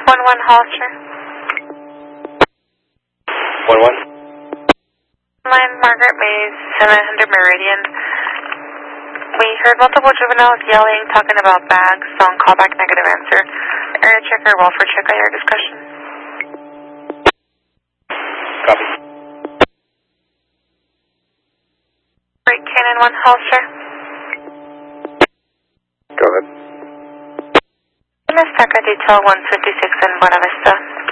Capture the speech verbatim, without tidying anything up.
one one Hollister. one one. Line Margaret Mays, seven hundred Meridian. We heard multiple juveniles yelling, talking about bags, so on callback negative answer. Area checker, welfare check at your discretion. Copy. Great Canyon one Hollister. Go ahead. Miss Deca, detail one fifty-six in Buena Vista.